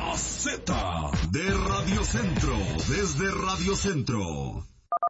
La Z de Radio Centro, desde Radio Centro.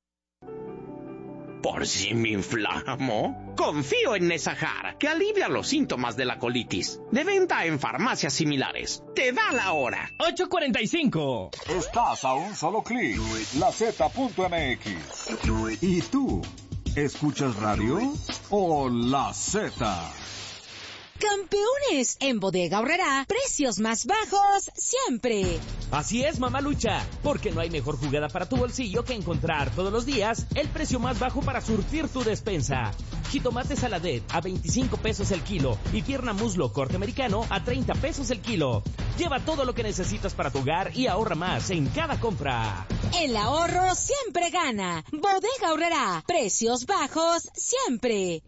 ¿Por si me inflamo? Confío en Nesajar, que alivia los síntomas de la colitis. De venta en farmacias similares. Te da la hora. 8:45. Estás a un solo clic. LaZ.mx. ¿Y tú? ¿Escuchas radio o La Z? Campeones, en Bodega Aurrerá, precios más bajos siempre. Así es, Mamalucha, porque no hay mejor jugada para tu bolsillo que encontrar todos los días el precio más bajo para surtir tu despensa. Jitomate saladet a 25 pesos el kilo y pierna muslo corte americano a 30 pesos el kilo. Lleva todo lo que necesitas para tu hogar y ahorra más en cada compra. El ahorro siempre gana. Bodega Aurrerá, precios bajos siempre.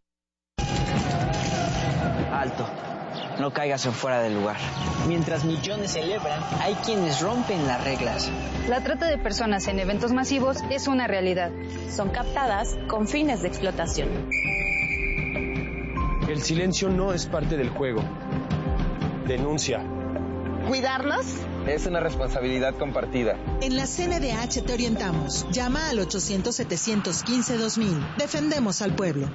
Alto, no caigas en fuera del lugar. Mientras millones celebran, hay quienes rompen las reglas. La trata de personas en eventos masivos es una realidad. Son captadas con fines de explotación. El silencio no es parte del juego. Denuncia. ¿Cuidarnos? Es una responsabilidad compartida. En la CNDH te orientamos. Llama al 800-715-2000. Defendemos al pueblo.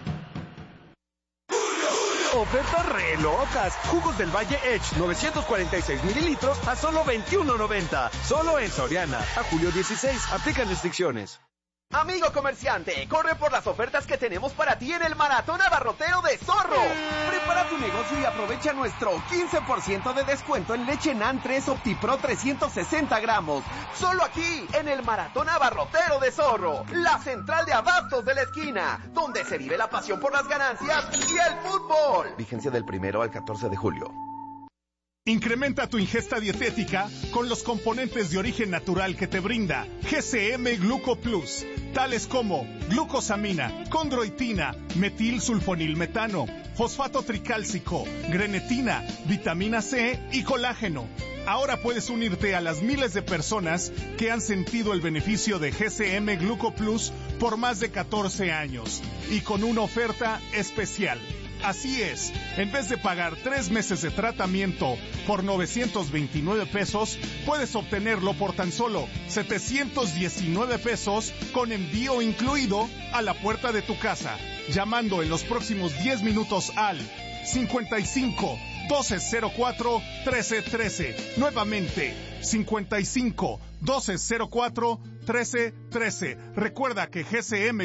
Ofertas re locas. Jugos del Valle Edge, 946 mililitros a solo $21.90. Solo en Soriana. A julio 16. Aplican restricciones. Amigo comerciante, corre por las ofertas que tenemos para ti en el Maratón Abarrotero de Zorro. Prepara tu negocio y aprovecha nuestro 15% de descuento en leche NAN 3 OptiPro 360 gramos. Solo aquí, en el Maratón Abarrotero de Zorro, la central de abastos de la esquina, donde se vive la pasión por las ganancias y el fútbol. Vigencia del 1 al 14 de julio. Incrementa tu ingesta dietética con los componentes de origen natural que te brinda GCM Gluco Plus, tales como glucosamina, condroitina, metilsulfonilmetano, fosfato tricálcico, grenetina, vitamina C y colágeno. Ahora puedes unirte a las miles de personas que han sentido el beneficio de GCM Gluco Plus por más de 14 años y con una oferta especial. Así es, en vez de pagar 3 meses de tratamiento por 929 pesos, puedes obtenerlo por tan solo 719 pesos con envío incluido a la puerta de tu casa, llamando en los próximos 10 minutos al 55 1204 1313. Nuevamente, 55 1204 1313. Recuerda que GCM